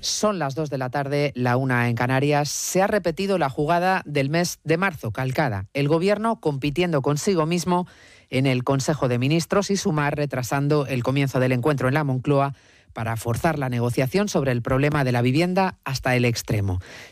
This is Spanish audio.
Son las 2 de la tarde, la 1 en Canarias. Se ha repetido la jugada del mes de marzo, calcada. El Gobierno compitiendo consigo mismo en el Consejo de Ministros y Sumar retrasando el comienzo del encuentro en la Moncloa para forzar la negociación sobre el problema de la vivienda hasta el extremo.